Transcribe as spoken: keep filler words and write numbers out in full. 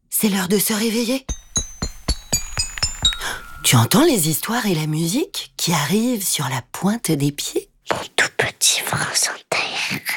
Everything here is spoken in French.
c'est l'heure de se réveiller. Tu entends les histoires et la musique qui arrivent sur la pointe des pieds? Les tout petits vont sans terre.